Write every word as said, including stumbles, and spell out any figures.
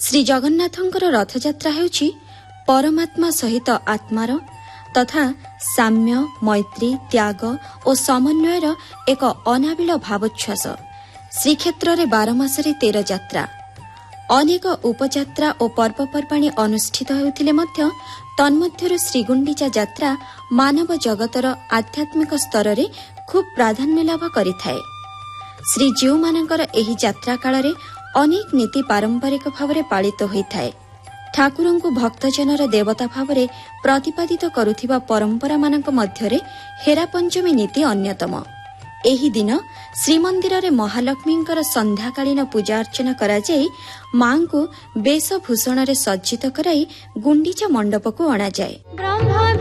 श्री जगन्नाथंकर रथयात्रा हेउछि परमात्मा सहित आत्मार तथा साम्य मैत्री त्याग और समन्वयर एक अनाबिल भावोच्छ्वास। श्रीक्षेत्र रे बार मासरे तेर यात्रा अनेक उपयात्रा और पर्वपर्वाणी अनुष्ठित हेउथिले मध्य तन्मध्यरु श्रीगुंडीचा यात्रा मानव जगतर आध्यात्मिक स्तर रे खूब प्राधान्य लाभ करिथाए। श्रीजीव मानकर एही यात्रा काल रे अनेक नीति पारंपरिक भावरे पालित होइथाए। ठाकुरंकु भक्तजनर देवता भावरे प्रतिपादित करुथिबा परंपरा मानक मध्यरे हेरा पंचमी नीति अन्यतम। एही दिन श्रीमंदिर रे महालक्ष्मींकर संध्याकालीन पूजा अर्चना करा जाई मांकु वेशभूषण रे सज्जित कराई गुंडीचा मंडप को अणा जाए।